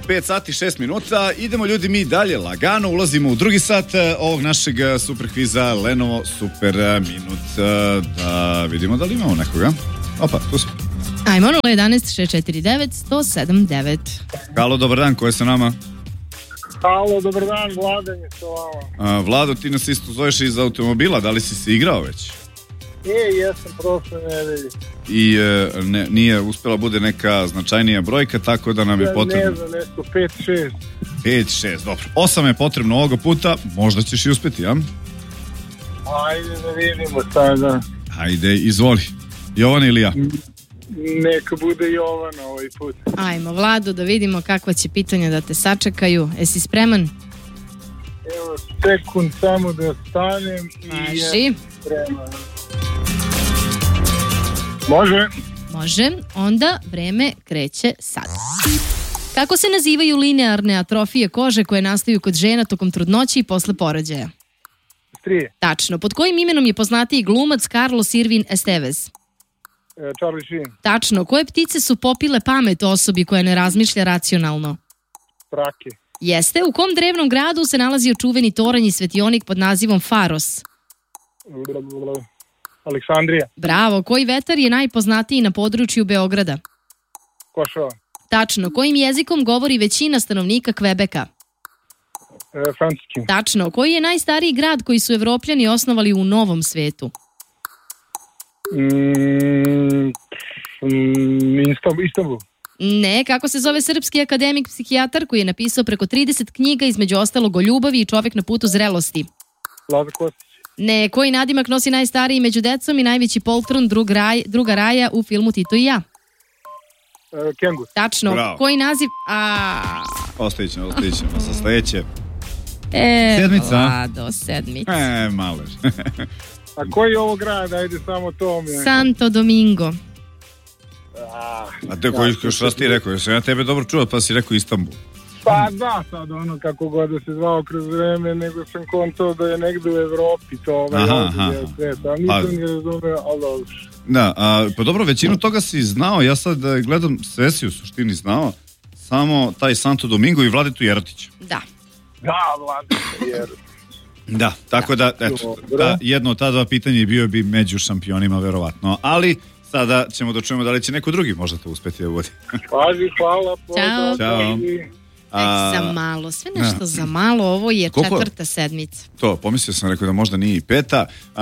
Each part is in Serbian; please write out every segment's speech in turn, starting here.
5 sati 6 minuta, idemo ljudi mi dalje lagano, ulazimo u drugi sat ovog našeg super kviza Lenovo Super Minut. Da vidimo da li imamo nekoga. Opa, tu smo. Ajmo, 011-649-1079. Halo, dobar dan, ko je sa nama? Halo, dobar dan, Vladan je sa vama. Vlado, ti nas isto zoveš iz automobila, da li si se igrao već? Jesam prošle nedelje. I nije uspjela bude neka značajnija brojka, tako da nam je potrebno... Ne znam, nešto, 5-6. 5-6, dobro. 8 je potrebno ovoga puta, možda ćeš i uspjeti, ja? Ajde da vidimo sada. Ajde, izvoli. Jovan ili ja? Neka bude Jovana ovaj put. Ajmo, Vlado, da vidimo kakva će pitanja da te sačekaju. Jesi spreman? Evo, sekund samo da stanem. Važi. Spreman. Može. Može, onda vreme kreće sad. Kako se nazivaju linearne atrofije kože koje nastaju kod žena tokom trudnoće i posle porođaja? Strije. Tačno. Pod kojim imenom je poznatiji glumac Carlos Irvin Estevez? Charlie Sheen. Tačno. Koje ptice su popile pamet osobi koja ne razmišlja racionalno? Trake. Jeste. U kom drevnom gradu se nalazio čuveni toranj i svetionik pod nazivom Faros? Aleksandrija. Bravo. Koji vetar je najpoznatiji na području Beograda? Košava. Tačno. Kojim jezikom govori većina stanovnika Kvebeka? Francuski. Tačno. Koji je najstariji grad koji su Evropljani osnovali u Novom svetu? Istanbul. Ne. Kako se zove srpski akademik psihijatar koji je napisao preko 30 knjiga, između ostalog o ljubavi i čovjek na putu zrelosti? Lazar Kostić. Ne. Koji nadimak nosi najstariji među decom i najveći poltron druga raja u filmu Tito i ja? Kengur. Tačno. Bravo. Koji naziv... Ostavit ćemo sa sledeće. Sedmica. Vlado, sedmica. Malež. A koji je ovo grad? Ajde samo to mi je. Santo Domingo. A te koji šta ti rekao? Ja sam ja tebe dobro čuo, pa si rekao Istanbul. Pa da, sad ono kako god da se zvao kroz vreme, nego sam kontao da je negde u Evropi to sve. Nisam ni razumeo, ali dobro. Da, pa dobro, većinu toga si znao, ja sad gledam, sve si u suštini znao, samo taj Santo Domingo i Vladetu Jerotić. Da. Da, Vladetu Jerotić. Da, tako da, eto, jedno od ta dva pitanja bio bi među šampionima, verovatno, ali sada ćemo da čujemo da li će neko drugi možda to uspeti da vodi. Pazi, hvala. Ćao. Za malo, sve nešto za malo, ovo je četvrta sedmica. To, pomislio sam, rekao da možda nije i peta.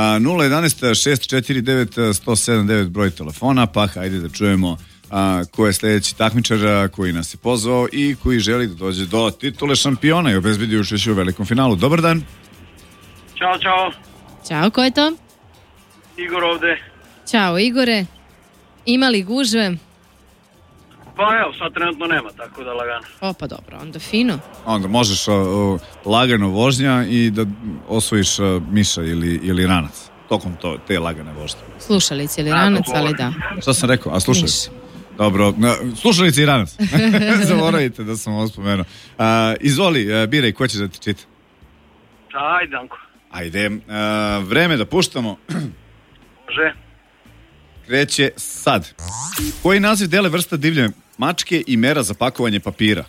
011-649-1079 broj telefona, pa hajde da čujemo ko je sljedeći takmičar koji nas je pozvao i koji želi da dođe do titule šampiona i obezbedi učešće u velikom finalu. Dobar dan. Ćao. Ćao, ko je to? Igor ovde. Ćao, Igore. Ima li gužve? Pa evo, sad trenutno nema, tako da lagano. O, pa dobro, onda fino. Onda možeš lagano vožnja i da osvojiš miša ili ranac tokom te lagane vožnje. Slušalice ili ranac, ali da. Šta sam rekao? A slušalice? Dobro, slušalice i ranac. Zaboravite da sam ovo spomenuo. Izvoli, biraj, ko će da ti čita? Ajde, Danko. Ajde, vreme da puštamo. Može. Kreće sad. Koji naziv dele vrsta divlje mačke i mera za pakovanje papira?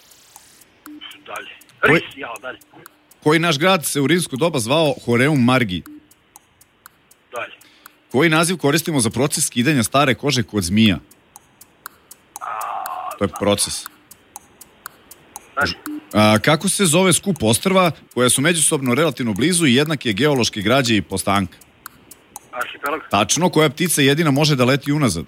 Dalje. Dalje. Koji naš grad se u rimsko doba zvao Horeum Margi? Dalje. Koji naziv koristimo za proces skidanja stare kože kod zmija? To je proces. Dalje. Kako se zove skup ostrva koja su međusobno relativno blizu i jednake geološke građe i postanka? Arhipelag. Tačno. Koja ptica jedina može da leti unazad?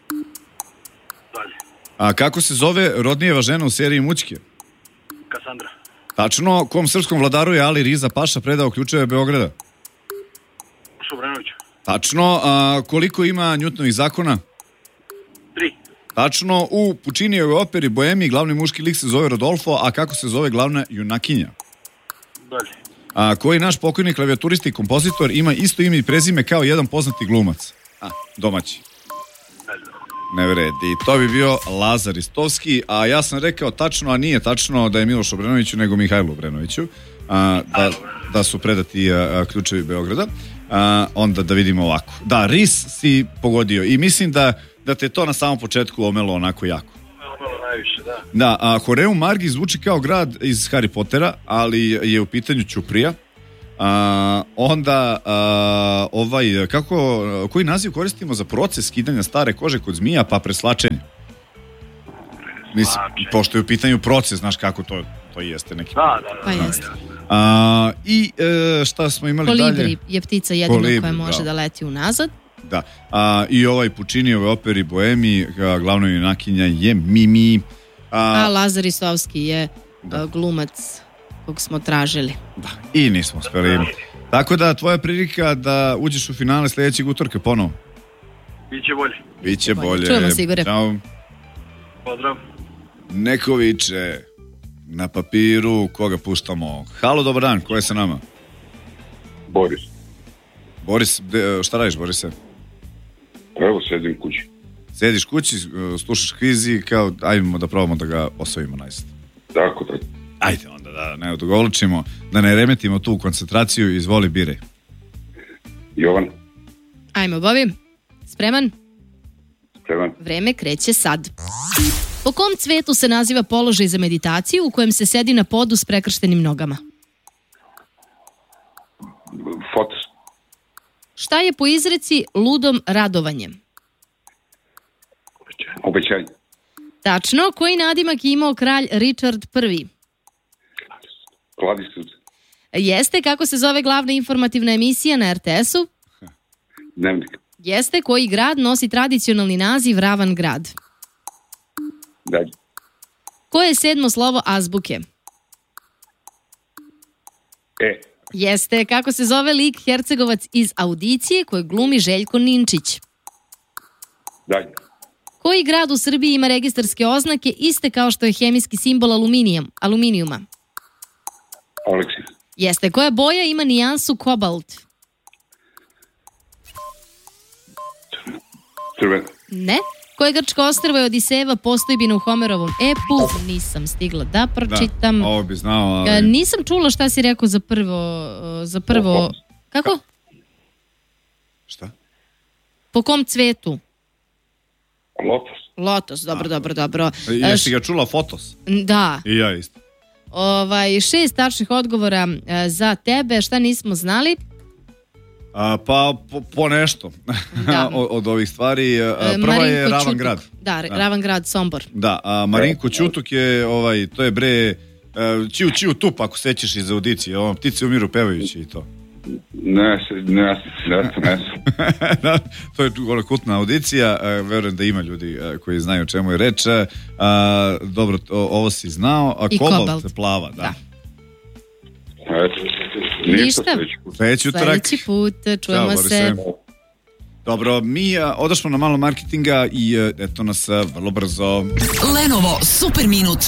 Dalje. Kako se zove Rodnijeva žena u seriji Mućke? Kasandra. Tačno. Kom srpskom vladaru je Ali Riza Paša predao ključeve Beograda? Šubranović. Tačno. Koliko ima Newtonovih zakona? 3. Tačno. U Pučinijevoj operi Boemi glavni muški lik se zove Rodolfo, a kako se zove glavna junakinja? Dalje. Koji naš pokojni klavijaturista i kompozitor ima isto ime i prezime kao jedan poznati glumac? Domaći. Ne vredi. To bi bio Lazar Istovski, a ja sam rekao tačno, a nije tačno da je Miloš Obrenoviću, nego Mihajlu Obrenoviću, da su predati ključevi Beograda. Onda da vidimo ovako. Da, RIS si pogodio i mislim da te to na samom početku omelo onako jako. najviše, da. Da, a Horeum Margi zvuči kao grad iz Harry Pottera, ali je u pitanju ćuprija. Onda koji naziv koristimo za proces skidanja stare kože kod zmija pa preslačenje? Mislim, pošto je u pitanju proces, znaš kako to jeste neki. Da. Pa jeste. I šta smo imali Kolibri dalje? Kolibri je ptica jedina koja može da leti unazad. Da. I ovaj Pučinijeve operi Boemi, glavna junakinja je Mimi. A Lazar Istovski je glumac kog smo tražili. Da, i nismo uspeli. Tako da tvoja prilika da uđeš u finale sljedećeg utorka ponovo. Biće bolje. Čujemo se, Igore. Ćao. Pozdrav. Neko viče na papiru, koga puštamo? Halo, dobar dan, ko je sa nama? Boris, šta radiš, Borise? Evo, sedim kući. Sediš kući, slušaš kviz i kao, ajmo da probamo da ga osvojimo najzad. Tako. Ajde onda da ne odugovlačimo, da ne remetimo tu koncentraciju, izvoli biraj. Jovan. Ajmo, Bobi. Spreman? Spreman. Vreme kreće sad. Po kom cvetu se naziva položaj za meditaciju u kojem se sedi na podu s prekrštenim nogama? Fotos. Šta je po izreci ludom radovanjem? Obećanje. Tačno, koji nadimak je imao kralj Richard I? Kladisud. Jeste, kako se zove glavna informativna emisija na RTS-u? Dnevnik. Jeste, koji grad nosi tradicionalni naziv Ravan grad? Dalje. Koje je 7. slovo azbuke? E. Jeste, kako se zove lik Hercegovac iz Audicije koje glumi Željko Ninčić? Dalje. Koji grad u Srbiji ima registarske oznake iste kao što je hemijski simbol aluminijuma? Aleksij. Jeste, koja boja ima nijansu kobalt? Crven. Ne. Koje grčko ostrvo je Odisejeva postojbina u Homerovom epu? Nisam stigla da pročitam. Da, ovo bi znao, ali... Nisam čula šta si rekao za prvo... Kako? Šta? Po kom cvetu? Lotos. Dobro. Jesi ga čula Fotos? Da. I ja isto. 6 tačnih odgovora za tebe. Šta nismo znali? Pa po nešto od ovih stvari. Prva je Ravan grad. Da, Ravan grad, Sombor. Da, a Marinko Ćutuk je, to je bre, Čiu tup, ako sećaš iz Audicije, ptice umiru pevajući i to. Ne. To je kultna audicija, verujem da ima ljudi koji znaju o čemu je reč. Dobro, ovo si znao, a kobalt plava, da. Ništa. Sljedeći put, čujemo se. Dobro, mi odašmo na malo marketinga i eto nas vrlo brzo. Lenovo Super Minut.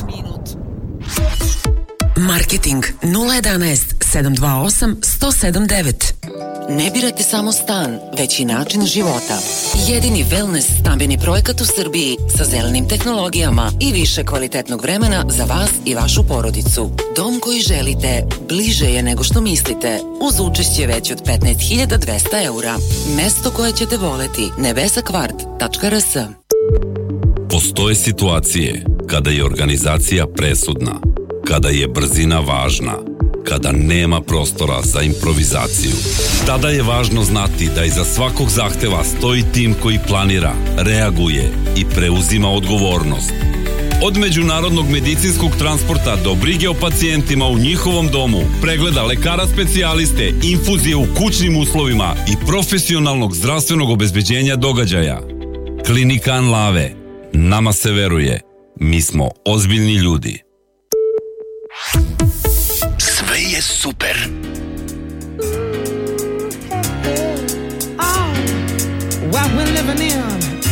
Marketing 011 728 179. Ne birate samo stan, već i način života. Jedini wellness stambeni projekat u Srbiji sa zelenim tehnologijama i više kvalitetnog vremena za vas i vašu porodicu. Dom koji želite bliže je nego što mislite, uz učešće već od 15.200 eura. Mesto koje ćete voleti, nebesakvart.rs. Postoje situacije kada je organizacija presudna, kada je brzina važna, kada nema prostora za improvizaciju. Tada je važno znati da iza svakog zahteva stoji tim koji planira, reaguje i preuzima odgovornost. Od međunarodnog medicinskog transporta do brige o pacijentima u njihovom domu, pregleda lekara specijaliste, infuzije u kućnim uslovima i profesionalnog zdravstvenog obezbeđenja događaja. Klinika Anlave. Nama se veruje. Mi smo ozbiljni ljudi. Sve je super. What we're living in